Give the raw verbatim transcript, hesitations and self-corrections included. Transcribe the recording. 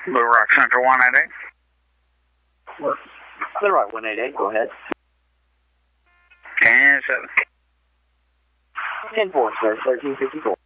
Blue Rock Central one eight eight. Blue Rock one eight eight, go ahead. ten seven. ten four, sir, thirteen fifty-four.